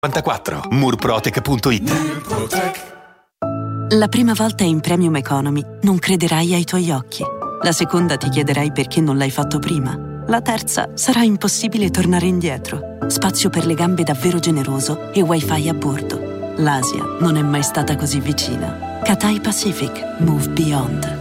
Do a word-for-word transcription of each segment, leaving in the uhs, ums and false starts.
novantaquattro murprotec punto it. La prima volta in Premium Economy non crederai ai tuoi occhi. La seconda ti chiederai perché non l'hai fatto prima. La terza sarà impossibile tornare indietro. Spazio per le gambe davvero generoso e wifi a bordo. L'Asia non è mai stata così vicina. Cathay Pacific. Move Beyond.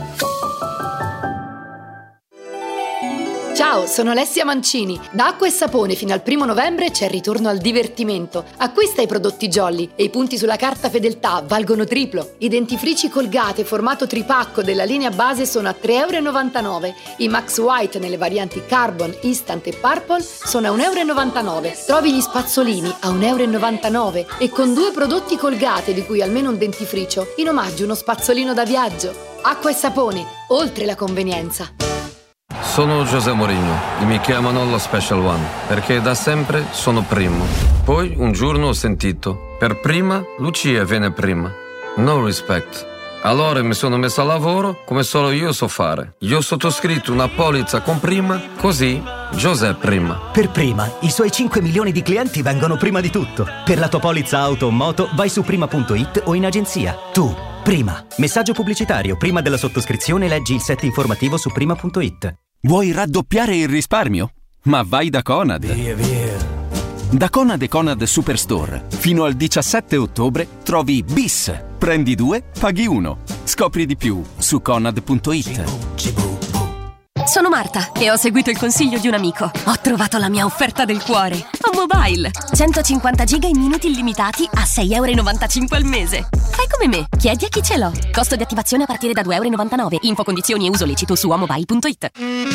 Ciao, sono Alessia Mancini. Da Acqua e Sapone fino al primo novembre c'è il ritorno al divertimento. Acquista i prodotti Jolly e i punti sulla carta fedeltà valgono triplo. I dentifrici Colgate formato tripacco della linea base sono a tre euro e novantanove. I Max White nelle varianti Carbon, Instant e Purple sono a un euro e novantanove. Trovi gli spazzolini a un euro e novantanove e con due prodotti Colgate, di cui almeno un dentifricio, in omaggio uno spazzolino da viaggio. Acqua e Sapone, oltre la convenienza. Sono José Mourinho e mi chiamano lo Special One perché da sempre sono primo. Poi un giorno ho sentito: per prima Lucia viene prima. No respect. Allora mi sono messo a lavoro come solo io so fare. Io ho sottoscritto una polizza con prima, così José prima. Per prima, i suoi cinque milioni di clienti vengono prima di tutto. Per la tua polizza auto o moto vai su prima punto it o in agenzia. Tu, prima. Messaggio pubblicitario. Prima della sottoscrizione leggi il set informativo su prima punto it. Vuoi raddoppiare il risparmio? Ma vai da Conad. Via, via. Da Conad e Conad Superstore fino al diciassette ottobre trovi bis. Prendi due, paghi uno. Scopri di più su conad punto it. Sono Marta e ho seguito il consiglio di un amico. Ho trovato la mia offerta del cuore. A Mobile. centocinquanta giga in minuti illimitati a sei euro e novantacinque al mese. Fai come me, chiedi a chi ce l'ho. Costo di attivazione a partire da due euro e novantanove. Info, condizioni e uso lecito su amobile punto it.